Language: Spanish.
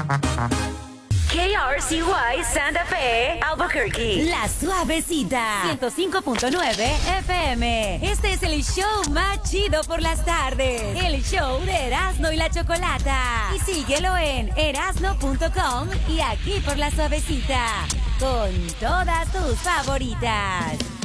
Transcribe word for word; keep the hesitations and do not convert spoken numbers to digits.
K R C Y Santa Fe, Albuquerque. La Suavecita. ciento cinco punto nueve F M. Este es el show más chido por las tardes. El show de Erasmo y la Chocolata. Y síguelo en erasmo punto com y aquí por La Suavecita. Con todas tus favoritas.